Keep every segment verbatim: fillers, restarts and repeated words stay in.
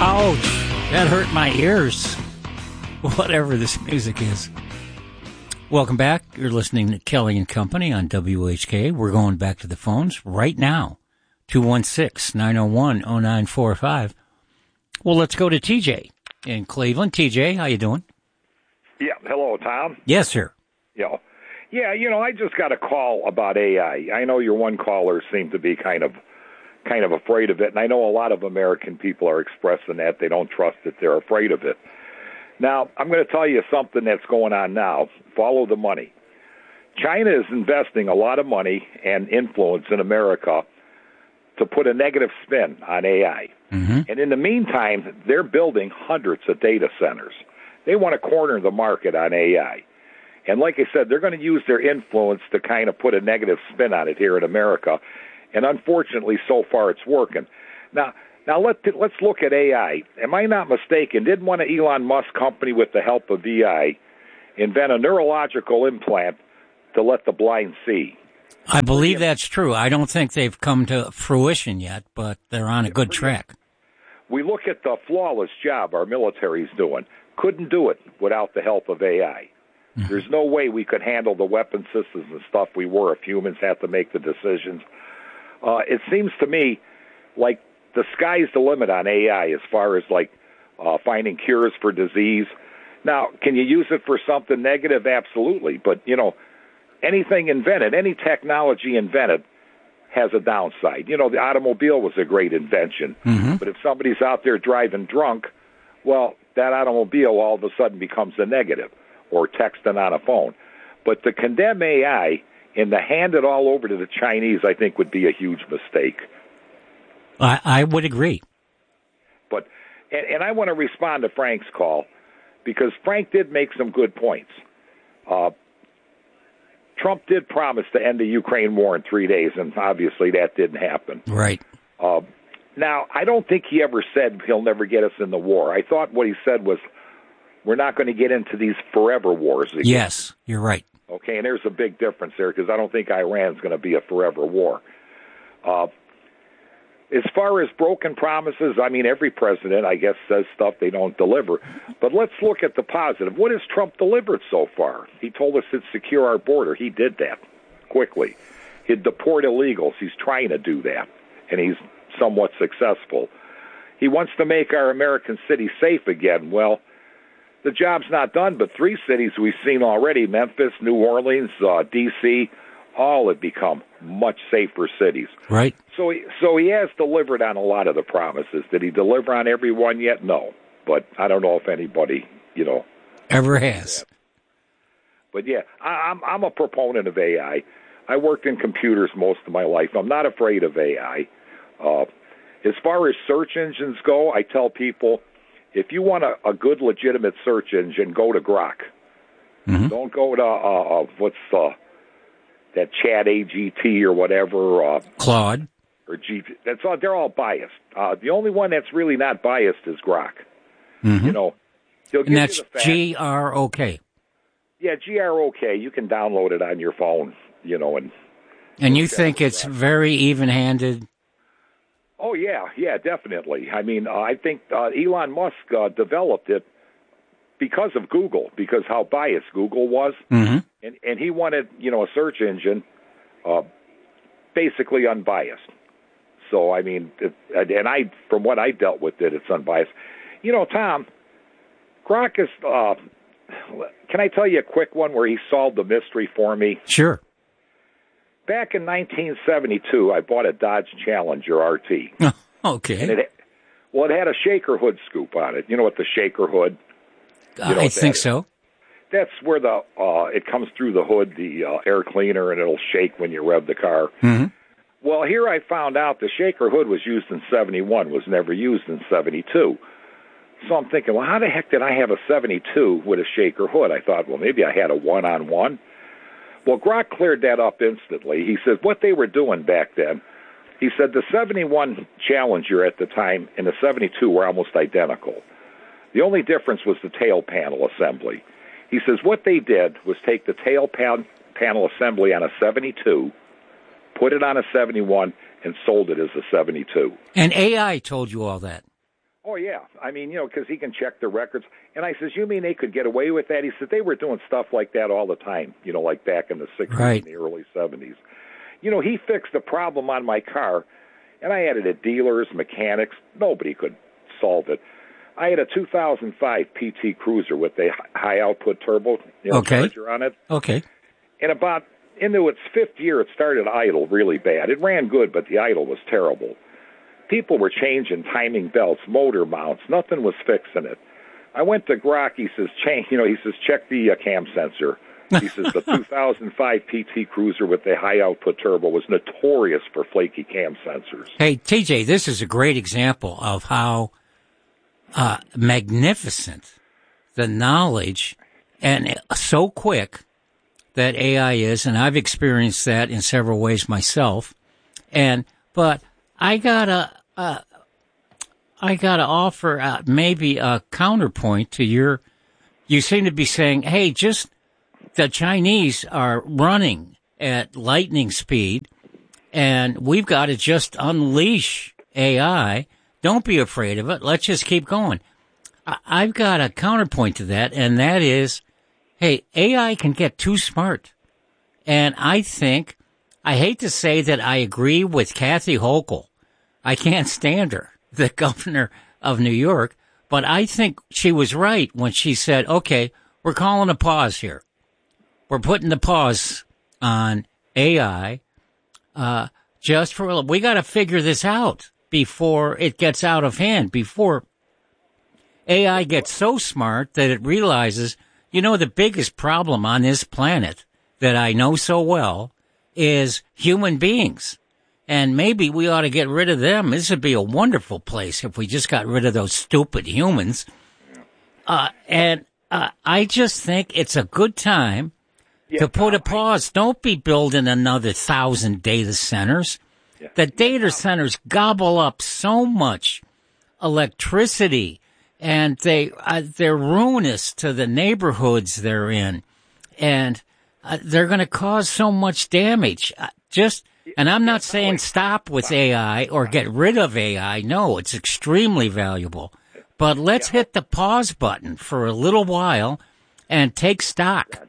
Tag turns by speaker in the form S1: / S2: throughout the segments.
S1: Ouch! That hurt my ears. Whatever this music is. Welcome back. You're listening to Kelly and Company on W H K. We're going back to the phones right now. two one six, nine oh one, oh nine four five. Well, let's go to T J in Cleveland. T J, how you doing?
S2: Yeah. Hello, Tom.
S1: Yes, sir.
S2: Yeah. Yeah, you know, I just got a call about A I. I know your one callers seem to be kind of kind of afraid of it, and I know a lot of American people are expressing that. They don't trust it. They're afraid of it. Now, I'm going to tell you something that's going on now. Follow the money. China is investing a lot of money and influence in America to put a negative spin on A I.
S1: Mm-hmm.
S2: And in the meantime, they're building hundreds of data centers. They want to corner the market on A I. And like I said, they're going to use their influence to kind of put a negative spin on it here in America. And unfortunately, so far, it's working. Now, now let, let's look at A I. Am I not mistaken? Didn't one of Elon Musk's company, with the help of A I, invent a neurological implant to let the blind see?
S1: I believe that's true. I don't think they've come to fruition yet, but they're on a good track.
S2: We look at the flawless job our military's doing. Couldn't do it without the help of A I. Mm-hmm. There's no way we could handle the weapon systems and stuff we were if humans had to make the decisions. Uh, it seems to me like the sky's the limit on A I as far as, like, uh, finding cures for disease. Now, can you use it for something negative? Absolutely. But, you know, anything invented, any technology invented has a downside. You know, the automobile was a great invention.
S1: Mm-hmm.
S2: But if somebody's out there driving drunk, well, that automobile all of a sudden becomes a negative, or texting on a phone. But to condemn A I and to hand it all over to the Chinese, I think, would be a huge mistake.
S1: I, I would agree.
S2: But and, and I want to respond to Frank's call, because Frank did make some good points. Uh, Trump did promise to end the Ukraine war in three days, and obviously that didn't happen.
S1: Right.
S2: Uh, now, I don't think he ever said he'll never get us in the war. I thought what he said was, we're not going to get into these forever wars again.
S1: Yes, you're right.
S2: Okay, and there's a big difference there, because I don't think Iran's going to be a forever war. Uh, as far as broken promises, I mean, every president, I guess, says stuff they don't deliver. But let's look at the positive. What has Trump delivered so far? He told us he'd secure our border. He did that quickly. He'd deport illegals. He's trying to do that, and he's somewhat successful. He wants to make our American cities safe again. Well, the job's not done, but three cities we've seen already, Memphis, New Orleans, uh, D C, all have become much safer cities.
S1: Right.
S2: So he, so he has delivered on a lot of the promises. Did he deliver on every one yet? No. But I don't know if anybody, you know.
S1: Ever has.
S2: But, yeah, I, I'm, I'm a proponent of A I. I worked in computers most of my life. I'm not afraid of A I. Uh, as far as search engines go, I tell people, if you want a, a good, legitimate search engine, go to Grok.
S1: Mm-hmm.
S2: Don't go to, uh, uh, what's uh, that Chat A G T or whatever. Uh,
S1: Claude.
S2: Or G. That's all, they're all biased. Uh, the only one that's really not biased is Grok.
S1: Mm-hmm.
S2: You know, he'll
S1: and
S2: give
S1: that's
S2: you the facts.
S1: G R O K.
S2: Yeah, G R O K. You can download it on your phone, you know. And,
S1: and you think it's very even-handed?
S2: Oh, yeah, yeah, definitely. I mean, uh, I think uh, Elon Musk uh, developed it because of Google, because how biased Google was.
S1: Mm-hmm.
S2: And, and he wanted, you know, a search engine uh, basically unbiased. So, I mean, it, and I, from what I dealt with it, it's unbiased. You know, Tom, Grok is, uh, can I tell you a quick one where he solved the mystery for me?
S1: Sure.
S2: Back in nineteen seventy-two, I bought a Dodge Challenger R T.
S1: Okay.
S2: And it, well, it had a shaker hood scoop on it. You know what the shaker hood? You know
S1: I think so.
S2: That's where the uh, it comes through the hood, the uh, air cleaner, and it'll shake when you rev the car.
S1: Mm-hmm.
S2: Well, here I found out the shaker hood was used in seventy-one, was never used in seventy-two. So I'm thinking, well, how the heck did I have a seventy-two with a shaker hood? I thought, well, maybe I had a one-on-one. Well, Grok cleared that up instantly. He said what they were doing back then, he said the seventy-one Challenger at the time and the seventy-two were almost identical. The only difference was the tail panel assembly. He says what they did was take the tail pan- panel assembly on a seventy-two, put it on a seventy-one, and sold it as a seventy-two.
S1: And A I told you all that?
S2: Oh, yeah. I mean, you know, because he can check the records. And I says, you mean they could get away with that? He said, they were doing stuff like that all the time, you know, like back in the sixties
S1: right.
S2: and the early seventies. You know, he fixed the problem on my car, and I had it at dealers, mechanics. Nobody could solve it. I had a two thousand five P T Cruiser with a high-output turbo, you know,
S1: okay.
S2: charger on it.
S1: Okay.
S2: And about into its fifth year, it started idle really bad. It ran good, but the idle was terrible. People were changing timing belts, motor mounts. Nothing was fixing it. I went to Grok. He says, change, you know, he says, check the uh, cam sensor. He says the two thousand five P T Cruiser with the high-output turbo was notorious for flaky cam sensors.
S1: Hey, T J, this is a great example of how uh, magnificent the knowledge and so quick that A I is, and I've experienced that in several ways myself. And but I gotta, uh, I gotta offer uh, maybe a counterpoint to your. You seem to be saying, "Hey, just the Chinese are running at lightning speed, and we've got to just unleash A I. Don't be afraid of it. Let's just keep going." I- I've got a counterpoint to that, and that is, hey, A I can get too smart. And I think, I hate to say that I agree with Kathy Hochul. I can't stand her, the governor of New York, but I think she was right when she said, okay, we're calling a pause here. We're putting the pause on A I, uh, just for, we got to figure this out before it gets out of hand, before A I gets so smart that it realizes, you know, the biggest problem on this planet that I know so well is human beings. And maybe we ought to get rid of them. This would be a wonderful place if we just got rid of those stupid humans. Uh, and uh, I just think it's a good time yeah, to put a pause. Don't be building another thousand data centers. Yeah. The data centers gobble up so much electricity, and they, uh, they're ruinous to the neighborhoods they're in. And uh, they're going to cause so much damage. Uh, just, and I'm not saying stop with A I or get rid of A I. No, it's extremely valuable. But let's hit the pause button for a little while and take stock.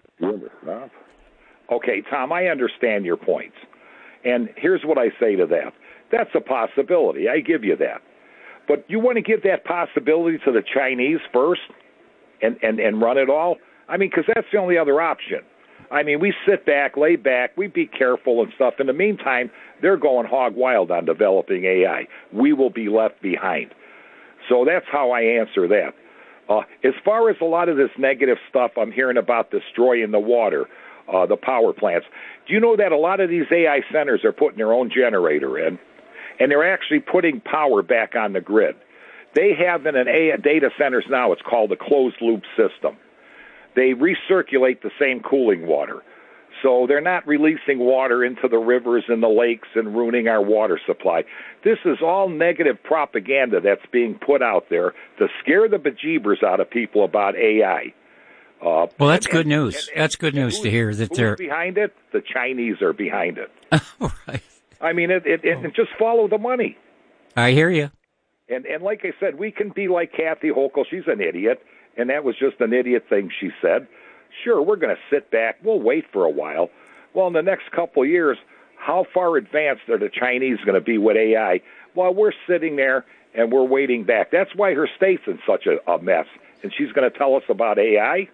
S2: Okay, Tom, I understand your points. And here's what I say to that. That's a possibility. I give you that. But you want to give that possibility to the Chinese first and, and, and run it all? I mean, because that's the only other option. I mean, we sit back, lay back, we be careful and stuff. In the meantime, they're going hog wild on developing A I. We will be left behind. So that's how I answer that. Uh, as far as a lot of this negative stuff I'm hearing about destroying the water, uh, the power plants, do you know that a lot of these A I centers are putting their own generator in, and they're actually putting power back on the grid? They have in an A I data centers now, it's called a closed-loop system. They recirculate the same cooling water. So they're not releasing water into the rivers and the lakes and ruining our water supply. This is all negative propaganda that's being put out there to scare the bejeebers out of people about A I. Uh,
S1: well, that's
S2: and,
S1: good
S2: and,
S1: news.
S2: and,
S1: that's good news to hear that
S2: who's
S1: they're
S2: behind it. The Chinese are behind it.
S1: Right.
S2: I mean, it, it, it, it just follow the money.
S1: I hear you.
S2: And and like I said, we can be like Kathy Hochul. She's an idiot, and that was just an idiot thing she said. Sure, we're going to sit back. We'll wait for a while. Well, in the next couple of years, how far advanced are the Chinese going to be with A I? Well, we're sitting there and we're waiting back. That's why her state's in such a, a mess. And she's going to tell us about A I?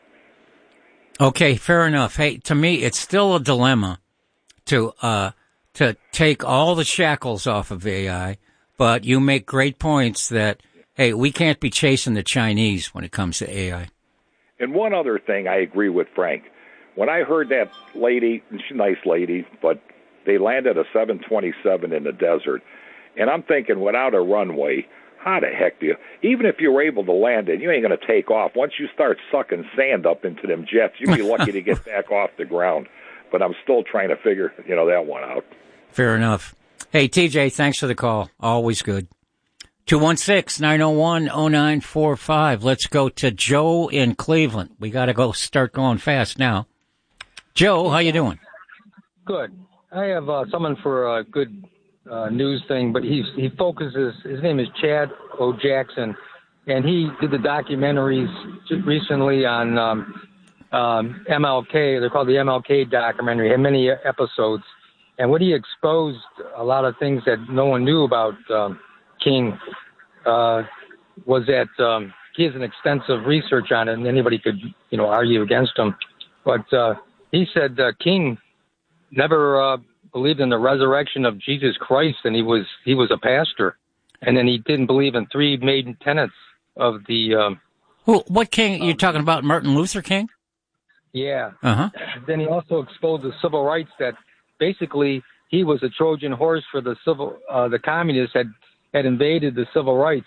S1: Okay, fair enough. Hey, to me, it's still a dilemma to uh, to take all the shackles off of A I, but you make great points that, hey, we can't be chasing the Chinese when it comes to A I.
S2: And one other thing I agree with Frank. When I heard that lady, she's a nice lady, but they landed a seven twenty-seven in the desert, and I'm thinking without a runway, how the heck do you, even if you were able to land it, you ain't going to take off. Once you start sucking sand up into them jets, you'd be lucky to get back off the ground. But I'm still trying to figure, you know, that one out.
S1: Fair enough. Hey, T J, thanks for the call. Always good. two one six, nine oh one, oh nine four five. Let's go to Joe in Cleveland. We got to go start going fast now. Joe, how you doing?
S3: Good. I have uh, someone for a good uh, news thing, but he's he focuses. His name is Chad O. Jackson, and he did the documentaries recently on um, um, M L K. They're called the M L K documentary. It had many episodes, and what he exposed a lot of things that no one knew about um, King uh, was that um, he has an extensive research on it, and anybody could you know argue against him, but uh, he said uh, King never. Uh, believed in the resurrection of Jesus Christ, and he was he was a pastor, and then he didn't believe in three main tenets of the. Um,
S1: well, what King? Um, you're talking about Martin Luther King?
S3: Yeah.
S1: Uh huh.
S3: Then he also exposed the civil rights that basically he was a Trojan horse for the civil. Uh, the communists had had invaded the civil rights.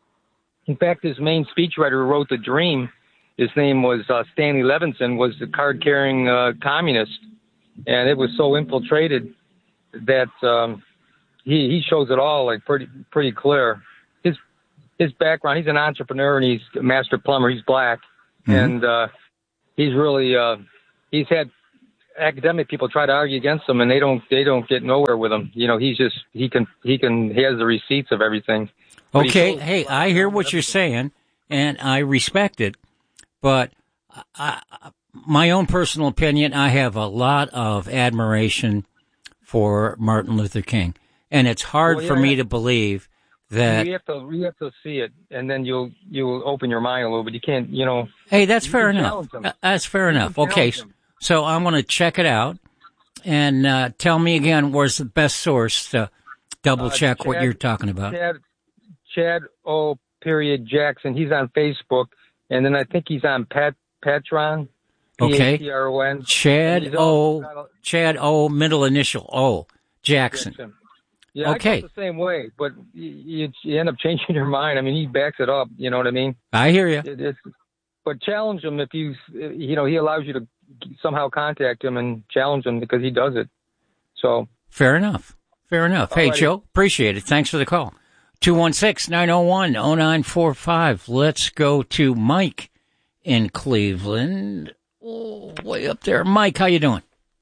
S3: In fact, his main speechwriter who wrote The Dream, his name was uh, Stanley Levinson, was the card-carrying uh, communist. And it was so infiltrated that um, he he shows it all like pretty pretty clear. His his background, he's an entrepreneur and he's a master plumber. He's black, mm-hmm. and uh, he's really uh, he's had academic people try to argue against him, and they don't they don't get nowhere with him. You know, he's just he can he can he has the receipts of everything.
S1: Okay, hey, I hear what you're saying, and I respect it, but I. I my own personal opinion, I have a lot of admiration for Martin Luther King, and it's hard well, yeah, for me to believe that
S3: you have to you have to see it, and then you'll you'll open your mind a little bit. You can't, you know.
S1: Hey, that's fair enough. That's fair enough. Okay, so I'm going to check it out, and uh, tell me again where's the best source to double check uh, Chad, what you're talking about.
S3: Chad, Chad O. Period Jackson. He's on Facebook, and then I think he's on Pat Patreon.
S1: Okay. Chad O. Chad O. Middle initial O. Jackson.
S3: Jackson. Yeah, okay. I go the same way, but you, you end up changing your mind. I mean, he backs it up. You know what I mean?
S1: I hear you.
S3: It, it's, but challenge him if you, you know, he allows you to somehow contact him and challenge him because he does it. So.
S1: Fair enough. Fair enough. Hey, Joe, appreciate it. Thanks for the call. two one six, nine oh one, oh nine four five. Let's go to Mike in Cleveland. Oh, way up there. Mike, how you doing?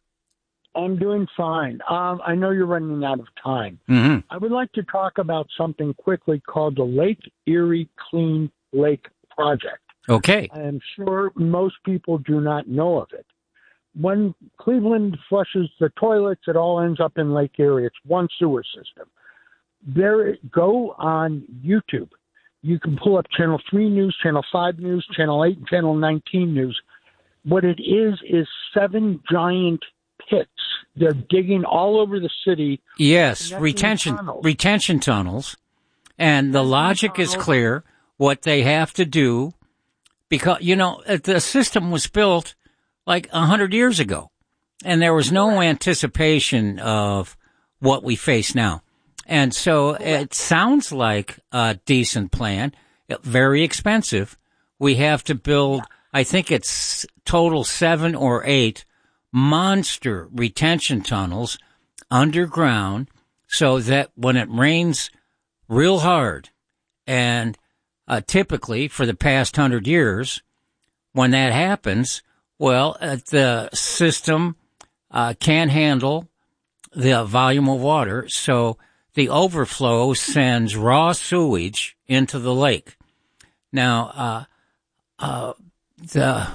S4: I'm doing fine. Um, I know you're running out of time.
S1: Mm-hmm.
S4: I would like to talk about something quickly called the Lake Erie Clean Lake Project.
S1: Okay.
S4: I am sure most people do not know of it. When Cleveland flushes the toilets, it all ends up in Lake Erie. It's one sewer system. There, go on YouTube. You can pull up Channel three News, Channel five News, Channel eight, and Channel nineteen News. What it is is seven giant pits. They're digging all over the city.
S1: Yes, retention tunnels. retention tunnels. And the logic tunnels. is clear what they have to do because, you know, the system was built like a hundred years ago and there was no anticipation of what we face now. And so it sounds like a decent plan, very expensive. We have to build, I think it's total seven or eight monster retention tunnels underground so that when it rains real hard, and uh, typically for the past hundred years, when that happens, well, uh, the system uh, can't handle the volume of water, so the overflow sends raw sewage into the lake. Now, uh, uh, the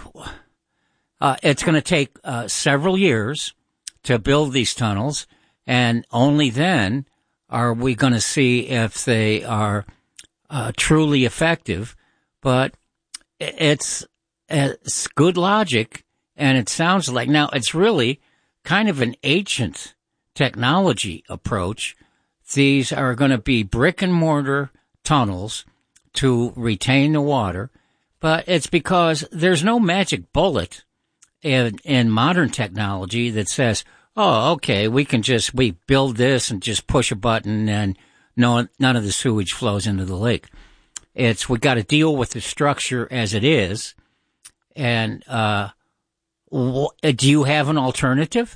S1: uh, it's going to take uh, several years to build these tunnels, and only then are we going to see if they are uh, truly effective. But it's it's good logic, and it sounds like now it's really kind of an ancient technology approach. These are going to be brick and mortar tunnels to retain the water, but it's because there's no magic bullet in, in modern technology that says, oh, okay, we can just, we build this and just push a button and no, none of the sewage flows into the lake. It's, we got to deal with the structure as it is. And, uh, wh- do you have an alternative?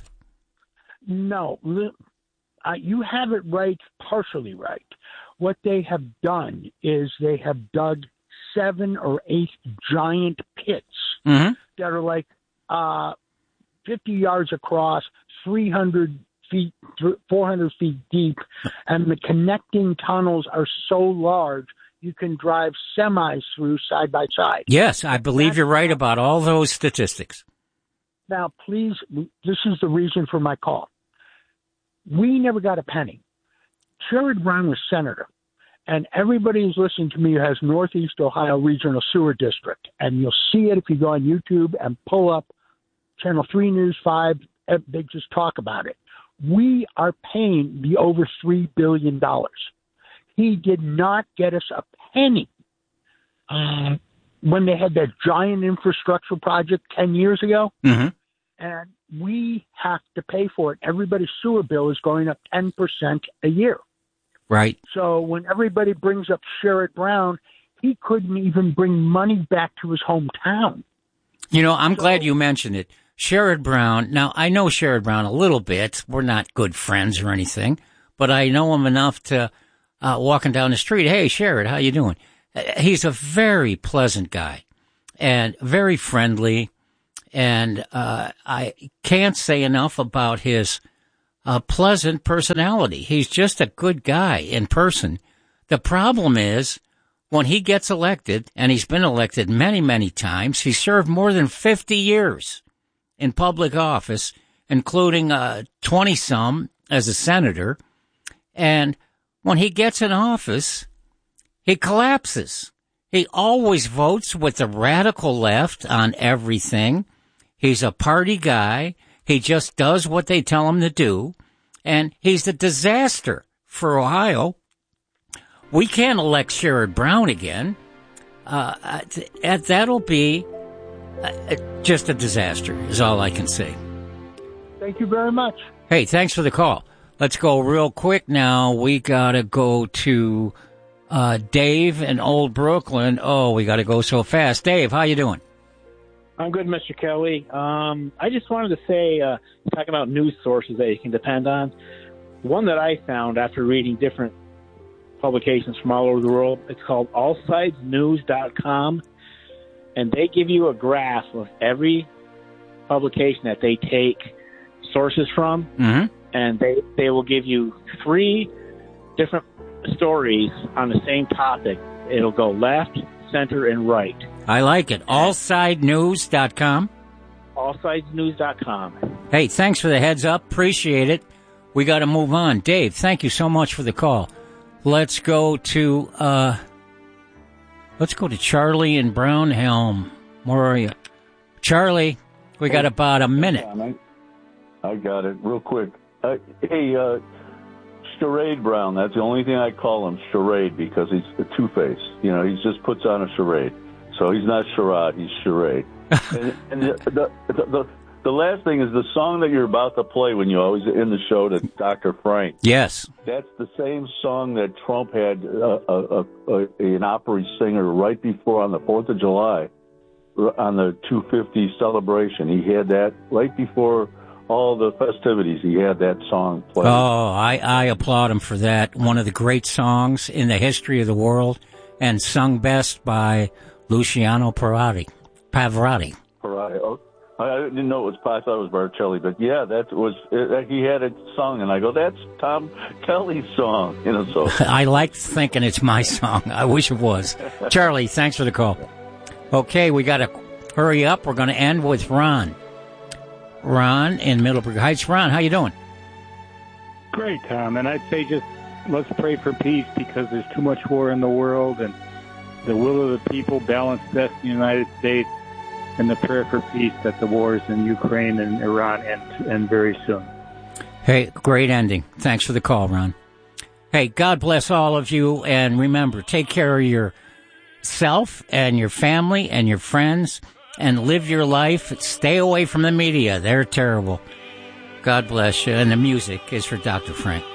S4: No. Uh, you have it right, partially right. What they have done is they have dug seven or eight giant pits
S1: mm-hmm.
S4: that are like uh, fifty yards across, three hundred feet, four hundred feet deep, and the connecting tunnels are so large you can drive semis through side by side.
S1: Yes, I believe That's, you're right about all those statistics.
S4: Now, please, this is the reason for my call. We never got a penny. Sherrod Brown was senator, and everybody who's listening to me who has Northeast Ohio Regional Sewer District, and you'll see it if you go on YouTube and pull up Channel three News five, they just talk about it. We are paying the over three billion dollars. He did not get us a penny uh, when they had that giant infrastructure project ten years ago.
S1: Mm-hmm.
S4: And we have to pay for it. Everybody's sewer bill is going up ten percent a year.
S1: Right.
S4: So when everybody brings up Sherrod Brown, he couldn't even bring money back to his hometown.
S1: You know, I'm
S4: so,
S1: glad you mentioned it. Sherrod Brown, now I know Sherrod Brown a little bit. We're not good friends or anything, but I know him enough to, uh, walking down the street, hey, Sherrod, how you doing? He's a very pleasant guy and very friendly. And, uh, I can't say enough about his, uh, pleasant personality. He's just a good guy in person. The problem is when he gets elected, and he's been elected many, many times, he served more than fifty years in public office, including, uh, twenty some as a senator. And when he gets in office, he collapses. He always votes with the radical left on everything. He's a party guy. He just does what they tell him to do. And he's a disaster for Ohio. We can't elect Sherrod Brown again. Uh, that'll be just a disaster is all I can say.
S4: Thank you very much.
S1: Hey, thanks for the call. Let's go real quick now. We got to go to uh, Dave in Old Brooklyn. Oh, we got to go so fast. Dave, how you doing?
S5: I'm good, Mister Kelly. Um, I just wanted to say, uh, talking about news sources that you can depend on, one that I found after reading different publications from all over the world, it's called all sides news dot com, and they give you a graph of every publication that they take sources from,
S1: mm-hmm.
S5: and they, they will give you three different stories on the same topic. It'll go left, center, and right.
S1: I like it. all side news dot com.
S5: all sides news dot com.
S1: Hey, thanks for the heads up. Appreciate it. We got to move on. Dave, thank you so much for the call. Let's go to, uh, let's go to Charlie in Brownhelm. Where are you? Charlie, we got about a minute.
S6: I got it real quick. Uh, hey, uh, Charade Brown, that's the only thing I call him, Charade, because he's a two-face. You know, he just puts on a charade. So he's not charade, he's charade. and and the, the, the, the last thing is the song that you're about to play when you always end the show to Doctor Frank.
S1: Yes.
S6: That's the same song that Trump had uh, a, a, a, an Opry singer right before on the fourth of July on the two fifty celebration. He had that right before all the festivities. He had that song played.
S1: Oh, I, I applaud him for that. One of the great songs in the history of the world, and sung best by Luciano Pavarotti. Pavarotti.
S6: Pavarotti. Oh, I didn't know it was. I thought it was Barcelli, but yeah, that was. It, he had it sung, and I go, "That's Tom Kelly's song." You know, so
S1: I like thinking it's my song. I wish it was. Charlie, thanks for the call. Okay, we got to hurry up. We're going to end with Ron. Ron in Middleburg Heights. Ron, how you doing?
S7: Great, Tom. And I'd say just let's pray for peace because there's too much war in the world, and the will of the people balanced best in the United States, and the prayer for peace that the wars in Ukraine and Iran end, end very soon.
S1: Hey, great ending. Thanks for the call, Ron. Hey, God bless all of you, and remember, take care of yourself and your family and your friends, and live your life. Stay away from the media. They're terrible. God bless you. And the music is for Doctor Frank.